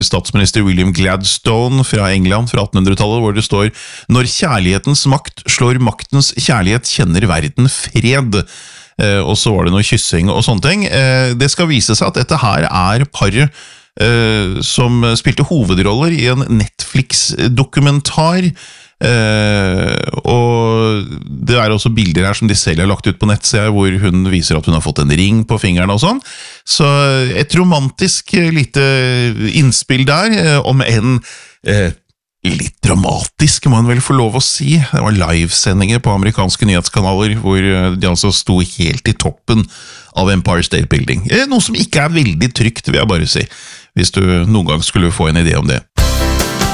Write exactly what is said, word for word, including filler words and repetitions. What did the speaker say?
statsminister William Gladstone fra England fra attenhundretallet, hvor det står: «Når kjærlighetens makt slår maktens kjærlighet, kjenner verden fred». Eh, og så var det noe kyssing og sånne ting. Eh, det skal vise seg at dette her er paret eh, som spilte hovedroller i en Netflix-dokumentar. Eh, og det er også bilder her som de selv har lagt ut på nettsida, hvor hun viser at hun har fått en ring på fingeren og sånn. Så et romantisk lite innspill der, eh, om en eh, litt dramatisk, må man vel få lov å si. Det var livesendinger på amerikanske nyhetskanaler, hvor de altså sto helt i toppen av Empire State Building. Eh, noe som ikke er veldig trygt, vil jeg bare si, hvis du noen gang skulle få en idé om det.